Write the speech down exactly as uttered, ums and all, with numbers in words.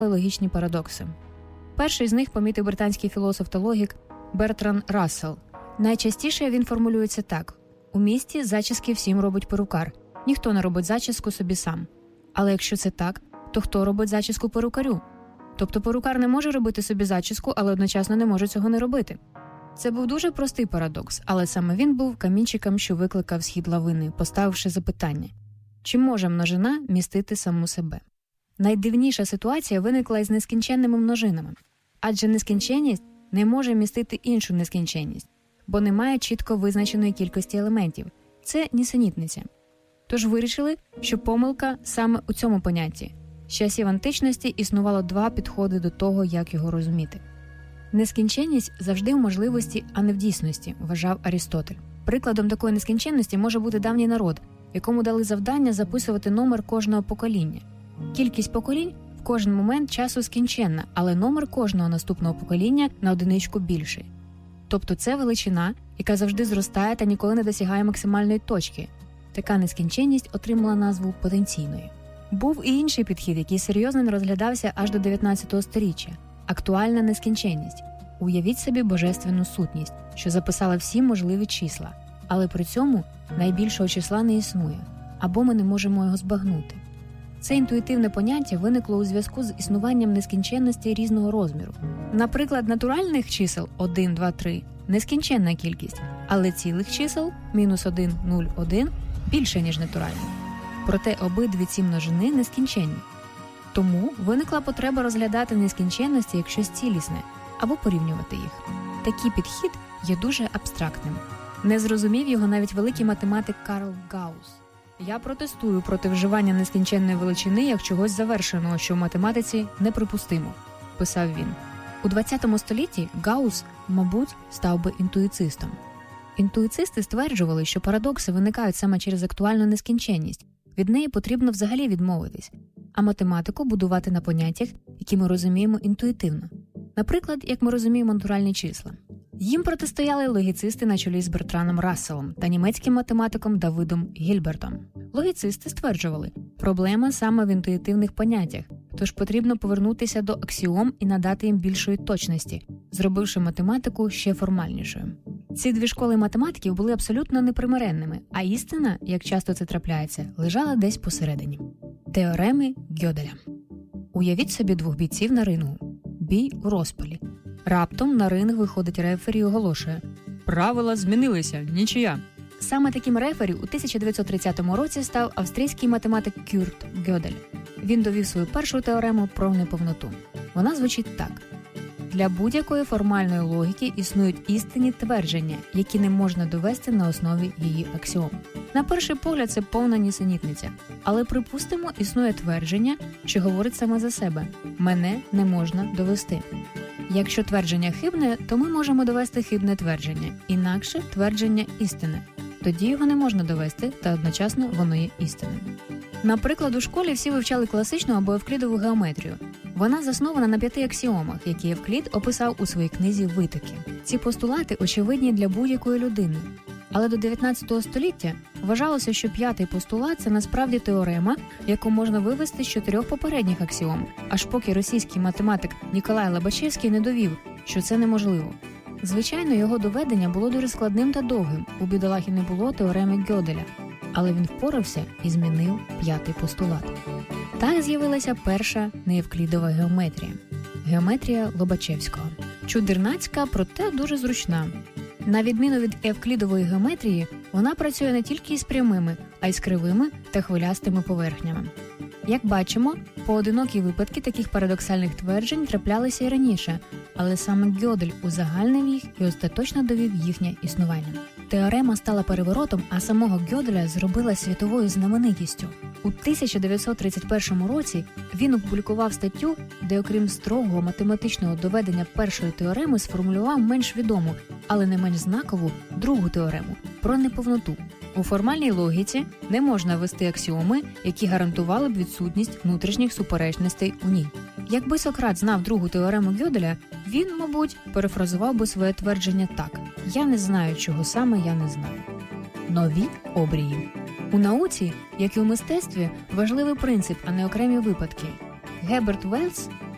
логічні парадокси. Перший з них помітив британський філософ та логік Бертран Рассел. Найчастіше він формулюється так: у місті зачіски всім робить перукар, ніхто не робить зачіску собі сам. Але якщо це так, то хто робить зачіску перукарю? Тобто перукар не може робити собі зачіску, але одночасно не може цього не робити. Це був дуже простий парадокс, але саме він був камінчиком, що викликав схід лавини, поставивши запитання: чи може множина містити саму себе? Найдивніша ситуація виникла із нескінченними множинами. Адже нескінченність не може містити іншу нескінченність, бо немає чітко визначеної кількості елементів. Це нісенітниця. Тож вирішили, що помилка саме у цьому понятті. З часів античності існувало два підходи до того, як його розуміти. Нескінченність завжди в можливості, а не в дійсності, вважав Арістотель. Прикладом такої нескінченності може бути давній народ, якому дали завдання записувати номер кожного покоління. Кількість поколінь в кожен момент часу скінченна, але номер кожного наступного покоління на одиничку більший. Тобто це величина, яка завжди зростає та ніколи не досягає максимальної точки. Така нескінченність отримала назву потенційною. Був і інший підхід, який серйозно не розглядався аж до дев'ятнадцятого сторіччя – актуальна нескінченність. Уявіть собі божественну сутність, що записала всі можливі числа, але при цьому найбільшого числа не існує, або ми не можемо його збагнути. Це інтуїтивне поняття виникло у зв'язку з існуванням нескінченності різного розміру. Наприклад, натуральних чисел один, два, три – нескінченна кількість, але цілих чисел – мінус один, нуль, один – більше, ніж натуральні. Проте обидві ці множини нескінченні. Тому виникла потреба розглядати нескінченності як щось цілісне, або порівнювати їх. Такий підхід є дуже абстрактним. Не зрозумів його навіть великий математик Карл Гаус. «Я протестую проти вживання нескінченної величини як чогось завершеного, що в математиці неприпустимо», – писав він. У ХХ столітті Гаус, мабуть, став би інтуїцистом. Інтуїцисти стверджували, що парадокси виникають саме через актуальну нескінченність. Від неї потрібно взагалі відмовитись, а математику будувати на поняттях, які ми розуміємо інтуїтивно. Наприклад, як ми розуміємо натуральні числа. Їм протистояли логіцисти на чолі з Бертраном Расселом та німецьким математиком Давидом Гільбертом. Логіцисти стверджували, проблема саме в інтуїтивних поняттях, тож потрібно повернутися до аксіом і надати їм більшої точності, зробивши математику ще формальнішою. Ці дві школи математиків були абсолютно непримиренними, а істина, як часто це трапляється, лежала десь посередині. Теореми Гьоделя. Уявіть собі двох бійців на рингу. Бій у розпалі. Раптом на ринг виходить рефері і оголошує: «Правила змінилися, нічия». Саме таким рефері у тисяча дев'ятсот тридцятому році став австрійський математик Кюрт Гьодель. Він довів свою першу теорему про неповноту. Вона звучить так. Для будь-якої формальної логіки існують істинні твердження, які не можна довести на основі її аксіом. На перший погляд це повна нісенітниця. Але, припустимо, існує твердження, що говорить саме за себе. Мене не можна довести. Якщо твердження хибне, то ми можемо довести хибне твердження, інакше твердження істини. Тоді його не можна довести, та одночасно воно є істинним. Наприклад, у школі всі вивчали класичну або евклідову геометрію. Вона заснована на п'яти аксіомах, які Евклід описав у своїй книзі «Витоки». Ці постулати очевидні для будь-якої людини. Але до дев'ятнадцятого століття вважалося, що п'ятий постулат – це насправді теорема, яку можна вивести з чотирьох попередніх аксіом, аж поки російський математик Ніколай Лобачевський не довів, що це неможливо. Звичайно, його доведення було дуже складним та довгим, у бідолахи не було теореми Гьоделя. Але він впорався і змінив п'ятий постулат. Так з'явилася перша неевклідова геометрія – геометрія Лобачевського. Чудернацька, проте дуже зручна. На відміну від евклідової геометрії, вона працює не тільки із прямими, а й з кривими та хвилястими поверхнями. Як бачимо, поодинокі випадки таких парадоксальних тверджень траплялися і раніше, але саме Гьодель узагальнив їх і остаточно довів їхнє існування. Теорема стала переворотом, а самого Гьоделя зробила світовою знаменитістю. У тисяча дев'ятсот тридцять першому році він опублікував статтю, де окрім строгого математичного доведення першої теореми сформулював менш відому, але не менш знакову другу теорему – про неповноту. У формальній логіці не можна ввести аксіоми, які гарантували б відсутність внутрішніх суперечностей у ній. Якби Сократ знав другу теорему Гьоделя, він, мабуть, перефразував би своє твердження так: «Я не знаю, чого саме я не знаю». Нові обрії. У науці, як і у мистецтві, важливий принцип, а не окремі випадки. Герберт Уеллс